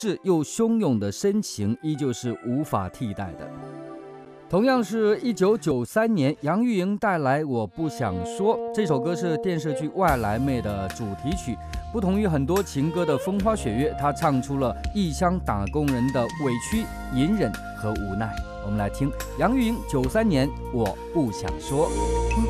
是又汹涌的深情依旧是无法替代的。同样是1993年，杨钰莹带来《我不想说》，这首歌是电视剧《外来妹》的主题曲。不同于很多情歌的风花雪月，它唱出了异乡打工人的委屈、隐忍和无奈。我们来听杨钰莹93年《我不想说》。 我